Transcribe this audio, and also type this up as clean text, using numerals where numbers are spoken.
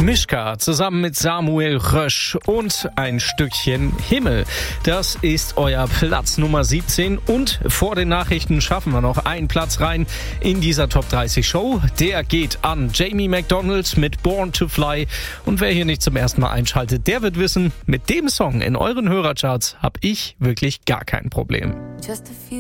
Mischka zusammen mit Samuel Rösch und ein Stückchen Himmel. Das ist euer Platz Nummer 17 und vor den Nachrichten schaffen wir noch einen Platz rein in dieser Top 30 Show. Der geht an Jamie McDonald mit Born to Fly und wer hier nicht zum ersten Mal einschaltet, der wird wissen, mit dem Song in euren Hörercharts habe ich wirklich gar kein Problem. Just a few